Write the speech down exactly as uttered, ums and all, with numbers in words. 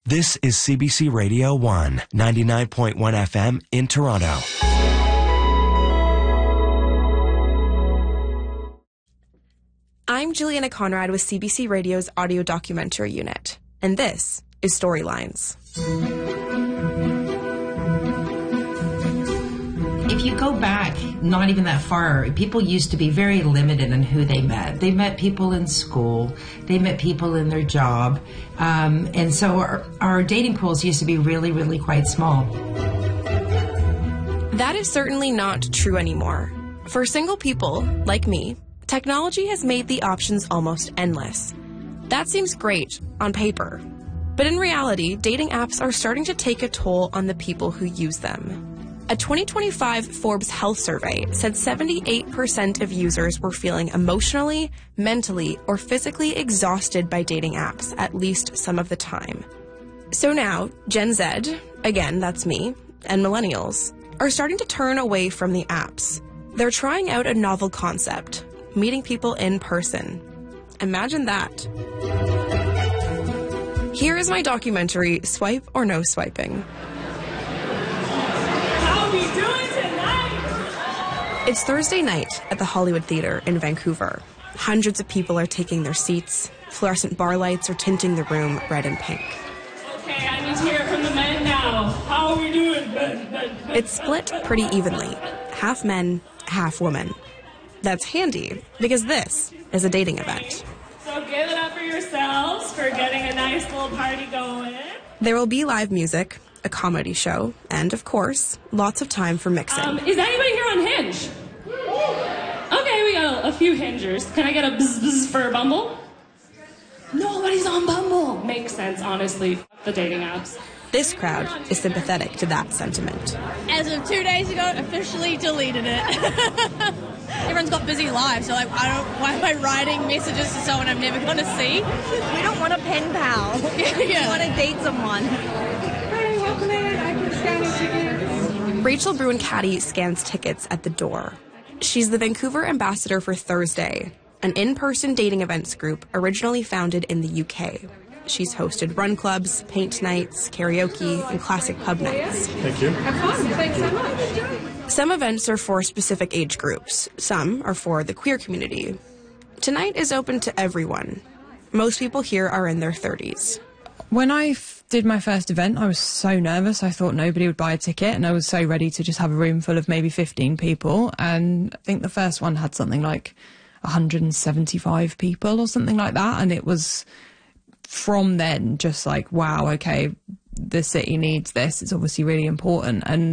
This is C B C Radio one, ninety-nine point one F M in Toronto. I'm Juliana Conrad with C B C Radio's audio documentary unit, and this is Storylines. If you go back, not even that far, people used to be very limited in who they met. They met people in school, they met people in their job, um, and so our, our dating pools used to be really, really quite small. That is certainly not true anymore. For single people, like me, technology has made the options almost endless. That seems great on paper. But in reality, dating apps are starting to take a toll on the people who use them. A twenty twenty-five Forbes Health Survey said seventy-eight percent of users were feeling emotionally, mentally, or physically exhausted by dating apps at least some of the time. So now, Gen Z, again, that's me, and millennials, are starting to turn away from the apps. They're trying out a novel concept, meeting people in person. Imagine that. Here is my documentary, Swipe or No Swiping. How we doing tonight? It's Thursday night at the Hollywood Theatre in Vancouver. Hundreds of people are taking their seats. Fluorescent bar lights are tinting the room red and pink. Okay, I need to hear it from the men now. How are we doing? Ben, ben, ben. It's split pretty evenly. Half men, half women. That's handy, because this is a dating event. So give it up for yourselves for getting a nice little party going. There will be live music, a comedy show, and, of course, lots of time for mixing. Um, is anybody here on Hinge? Okay, we got a, a few Hingers. Can I get a bzz bzz for Bumble? Nobody's on Bumble. Makes sense, honestly. F- the dating apps. This crowd is sympathetic to that sentiment. As of two days ago, officially deleted it. Everyone's got busy lives, so like, I don't. Why am I writing messages to someone I'm never going to see? We don't want a pen pal. Yeah. We want to date someone. Hey, welcome in. I can scan your tickets. Rachel Bruin-Caddy scans tickets at the door. She's the Vancouver ambassador for Thursday, an in-person dating events group originally founded in the U K. She's hosted run clubs, paint nights, karaoke, and classic pub nights. Thank you. Have fun. Thanks so much. Some events are for specific age groups. Some are for the queer community. Tonight is open to everyone. Most people here are in their thirties. When I f- did my first event, I was so nervous. I thought nobody would buy a ticket, and I was so ready to just have a room full of maybe fifteen people. And I think the first one had something like one hundred seventy-five people or something like that. And it was from then just like, wow, okay, the city needs this. It's obviously really important. And